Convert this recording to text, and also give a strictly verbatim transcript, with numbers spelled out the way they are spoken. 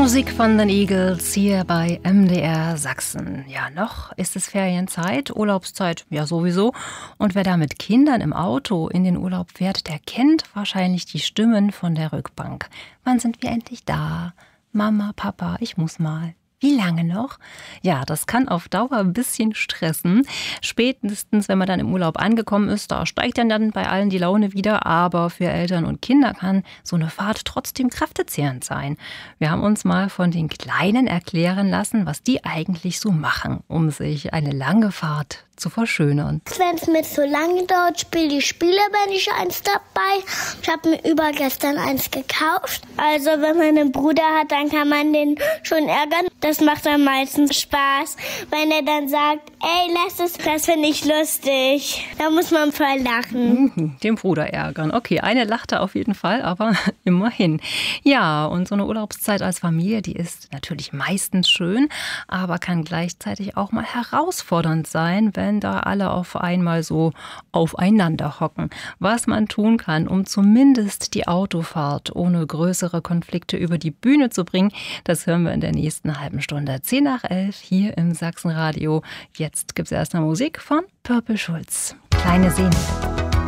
Musik von den Eagles hier bei M D R Sachsen. Ja, noch ist es Ferienzeit, Urlaubszeit ja sowieso. Und wer da mit Kindern im Auto in den Urlaub fährt, der kennt wahrscheinlich die Stimmen von der Rückbank. Wann sind wir endlich da? Mama, Papa, ich muss mal. Wie lange noch? Ja, das kann auf Dauer ein bisschen stressen. Spätestens, wenn man dann im Urlaub angekommen ist, da steigt dann, dann bei allen die Laune wieder. Aber für Eltern und Kinder kann so eine Fahrt trotzdem kräftezehrend sein. Wir haben uns mal von den Kleinen erklären lassen, was die eigentlich so machen, um sich eine lange Fahrt zu verschönern. Wenn es mir zu lange dauert, spiele ich Spiele, wenn ich eins dabei. Ich habe mir übergestern eins gekauft. Also wenn man einen Bruder hat, dann kann man den schon ärgern. Das macht am meisten Spaß, wenn er dann sagt, ey, lass es, das finde ich lustig. Da muss man voll lachen. Mhm, den Bruder ärgern. Okay, eine lachte auf jeden Fall, aber immerhin. Ja, und so eine Urlaubszeit als Familie, die ist natürlich meistens schön, aber kann gleichzeitig auch mal herausfordernd sein, wenn wenn da alle auf einmal so aufeinander hocken. Was man tun kann, um zumindest die Autofahrt ohne größere Konflikte über die Bühne zu bringen, das hören wir in der nächsten halben Stunde. zehn nach elf hier im Sachsenradio. Jetzt gibt es erstmal Musik von Purple Schulz. Kleine Sehne.